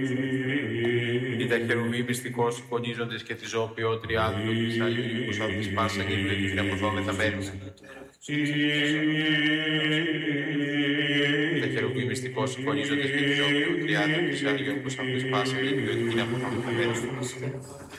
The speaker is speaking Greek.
Ή τα χερουβίμ μυστικώς φωνίζοντες και τη ζώπιο τριάδου της Αγίου από της πάσα και την αποδόμεθα μέρη. Τα χερουβίμ μυστικώς φωνίζοντες και τη ζώπιο τριάδου της Αγίου από της πάσα και την αποδόμεθα μέρη.